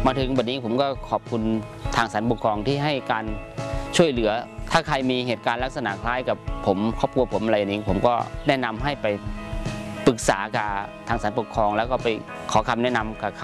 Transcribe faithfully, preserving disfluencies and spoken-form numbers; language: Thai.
มาถึงบัดนี้ผมก็ขอบคุณทางศาลปกครองที่ให้การช่วยเหลือถ้าใครมีเหตุการณ์ลักษณะคล้ายกับผมครอบครัวผมอะไรนี้ผมก็แนะนำให้ไปปรึกษากับทางศาลปกครองแล้วก็ไปขอคำแนะนำกับเขา